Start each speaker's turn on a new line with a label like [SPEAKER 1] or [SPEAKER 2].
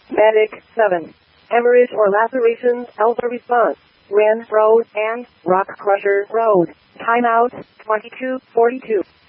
[SPEAKER 1] Medic 7. Hemorrhage or lacerations, Alpha response. Wren Road and Rock Crusher Road. Timeout 22:42.